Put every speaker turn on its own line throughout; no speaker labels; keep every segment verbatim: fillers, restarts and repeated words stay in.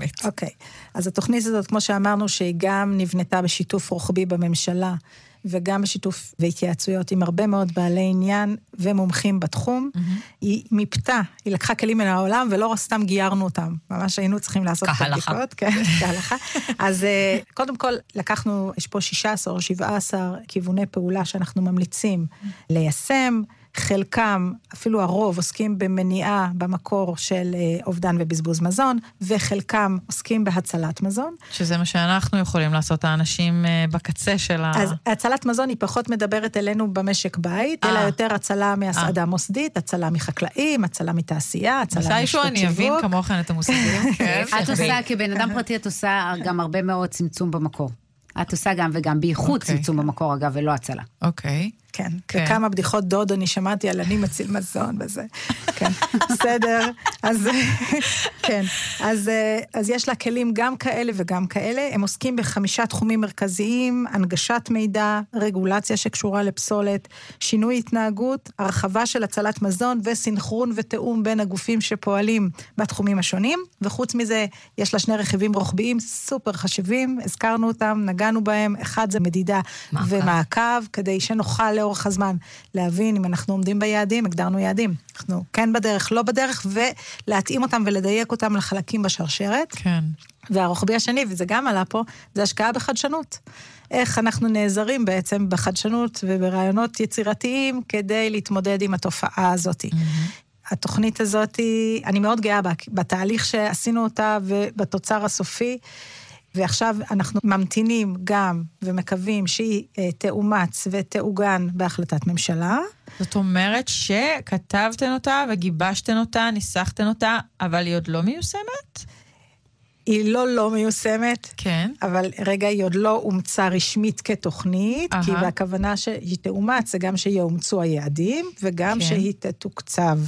התוכנית.
אוקיי, אז התוכנית הזאת, כמו שאמרנו, שהיא גם נבנתה בשיתוף רוחבי בממשלה, וגם בשיתוף והתייעצויות עם הרבה מאוד בעלי עניין ומומחים בתחום, mm-hmm. היא מיפתה, היא לקחה כלים מן העולם, ולא סתם גיירנו אותם, ממש היינו צריכים לעשות את הבדיקות, כן, כהלכה. אז קודם כל, לקחנו, יש פה שישה עשר או שבעה עשר כיווני פעולה שאנחנו ממליצים ליישם, חלקם, אפילו הרוב, עוסקים במניעה במקור של אובדן ובזבוז מזון, וחלקם עוסקים בהצלת מזון.
שזה מה שאנחנו יכולים לעשות, האנשים בקצה של ה...
אז הצלת מזון היא פחות מדברת אלינו במשק בית, אלא יותר הצלה מהסעדה מוסדית, הצלה מחקלאים, הצלה מתעשייה, הצלה משקות שיווק.
מתי שהוא אני אבין כמוכן את המושגים.
את עושה, כבן אדם פרטי, את עושה גם הרבה מאוד צמצום במקור. את עושה גם וגם בייחוד צמצום במקור, אגב, ולא הצלה.
אוקיי.
כן, וכמה בדיחות דוד אני שמעתי על אני מציל מזון וזה. כן, בסדר. אז כן, אז אז יש לה כלים גם כאלה וגם כאלה. הם עוסקים בחמישה תחומים מרכזיים: הנגשת מידע, רגולציה שקשורה לפסולת, שינוי התנהגות, הרחבה של הצלת מזון וסינכרון ותאום בין הגופים שפועלים בתחומים השונים. וחוץ מזה יש לה שני רכיבים רוחביים סופר חשובים, הזכרנו אותם, נגענו בהם. אחד זה מדידה ומעקב, כדי שנוכל לאורך הזמן להבין אם אנחנו עומדים ביעדים, הגדרנו יעדים. אנחנו כן בדרך, לא בדרך, ולהתאים אותם ולדייק אותם לחלקים בשרשרת.
כן.
והרוחבי השני, וזה גם עלה פה, זה השקעה בחדשנות. איך אנחנו נעזרים בעצם בחדשנות וברעיונות יצירתיים כדי להתמודד עם התופעה הזאת. Mm-hmm. התוכנית הזאת, אני מאוד גאה בה, בתהליך שעשינו אותה ובתוצר הסופי, ועכשיו אנחנו ממתינים גם ומקווים שהיא תאומץ ותעוגן בהחלטת ממשלה.
זאת אומרת שכתבתן אותה וגיבשתן אותה, ניסחתן אותה, אבל היא עוד לא מיושמת?
היא לא לא מיושמת,
כן.
אבל רגע היא עוד לא אומצה רשמית כתוכנית, כי הכוונה שהיא תאומץ זה גם שיאומצו היעדים, וגם שהיא תתוקצב.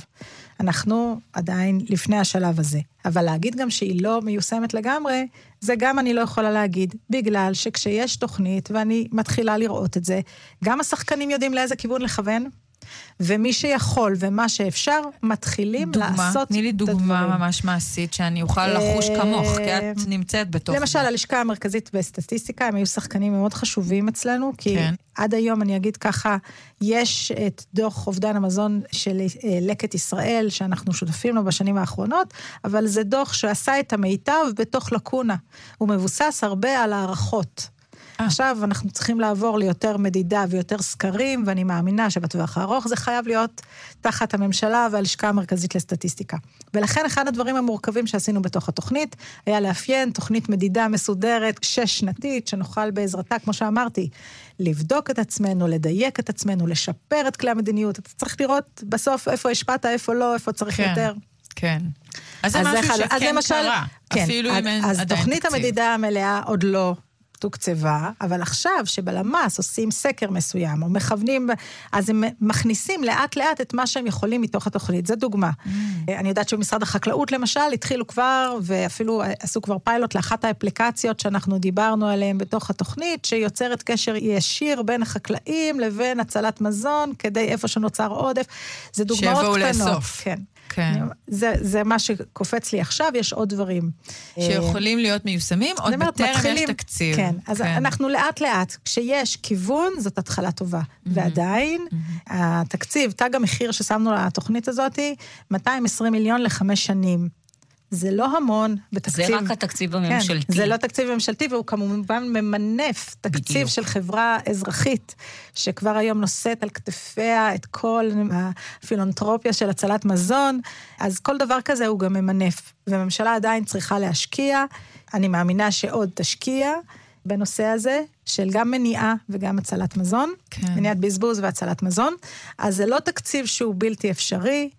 אנחנו עדיין לפני השלב הזה. אבל להגיד גם שהיא לא מיושמת לגמרי, זה גם אני לא יכולה להגיד, בגלל שכשיש תוכנית, ואני מתחילה לראות את זה, גם השחקנים יודעים לאיזה כיוון לכוון, ומי שיכול ומה שאפשר, מתחילים
דוגמה,
לעשות
תני לי דוגמה ממש מעשית, שאני אוכל לחוש כמוך, כי את נמצאת בתוך...
למשל, הלשכה המרכזית בסטטיסטיקה, הם היו שחקנים מאוד חשובים אצלנו, כי כן. עד היום, אני אגיד ככה, יש את דוח אובדן המזון של לקט ישראל, שאנחנו שותפים לו בשנים האחרונות, אבל זה דוח שעשה את המיטב בתוך לקונה. הוא מבוסס הרבה על הערכות. עכשיו אנחנו צריכים לעבור ליותר מדידה ויותר סקרים, ואני מאמינה שבטווח הארוך זה חייב להיות תחת הממשלה והלשכה המרכזית לסטטיסטיקה. ולכן אחד הדברים המורכבים שעשינו בתוך התוכנית, היה לאפיין תוכנית מדידה מסודרת, שש שנתית, שנוכל בעזרתה, כמו שאמרתי, לבדוק את עצמנו, לדייק את עצמנו, לשפר את כלי המדיניות. אתה צריך לראות בסוף איפה השפעת, איפה לא, איפה צריך
כן,
יותר.
כן. אז זה משהו שכן קרה, אפילו אם אין עדיין תקציב.
אז תוכנית המדידה המלאה עוד לא תוקצבה, אבל עכשיו שבלמ"ס עושים סקר מסוים, או מכוונים, אז הם מכניסים לאט לאט את מה שהם יכולים מתוך התוכנית. זו דוגמה. Mm. אני יודעת שבמשרד החקלאות למשל, התחילו כבר, ואפילו עשו כבר פיילוט לאחת האפליקציות שאנחנו דיברנו עליהן בתוך התוכנית, שיוצרת קשר ישיר בין החקלאים לבין הצלת מזון, כדי איפה שנוצר עודף. זה דוגמאות קטנות.
שיבואו לאסוף.
כן.
כן.
זה, זה מה שקופץ לי עכשיו, יש עוד דברים.
שיכולים להיות מיושמים, עוד בטרם יש תקציב.
כן, אז כן. אנחנו לאט לאט, כשיש כיוון, זאת התחלה טובה. Mm-hmm. ועדיין, mm-hmm. התקציב, תג המחיר ששמנו לתוכנית הזאת, מאתיים ועשרים מיליון לחמש שנים. זה לא המון בתקציב.
זה רק התקציב הממשלתי.
כן, זה לא תקציב ממשלתי, והוא כמובן ממנף תקציב בדיוק. של חברה אזרחית, שכבר היום נושאת על כתפיה את כל הפילנתרופיה של הצלת מזון, אז כל דבר כזה הוא גם ממנף, והממשלה עדיין צריכה להשקיע, אני מאמינה שעוד תשקיע בנושא הזה, של גם מניעה וגם הצלת מזון, כן. מניעת בזבוז והצלת מזון, אז זה לא תקציב שהוא בלתי אפשרי,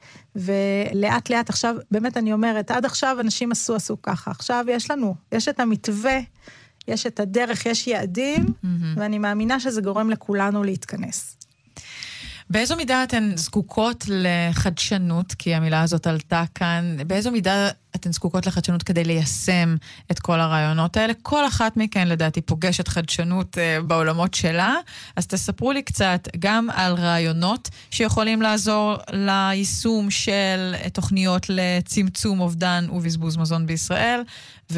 ולאט לאט עכשיו, באמת אני אומרת, עד עכשיו אנשים עשו, עשו ככה, עכשיו יש לנו, יש את המתווה, יש את הדרך, יש יעדים, mm-hmm. ואני מאמינה שזה גורם לכולנו להתכנס.
באיזו מידה אתן זקוקות לחדשנות, כי המילה הזאת עלתה כאן, באיזו מידה אתן זקוקות לחדשנות כדי ליישם את כל הרעיונות האלה? כל אחת מכן לדעתי פוגשת חדשנות בעולמות שלה, אז תספרו לי קצת גם על רעיונות שיכולים לעזור ליישום של תוכניות לצמצום אובדן ובזבוז מזון בישראל,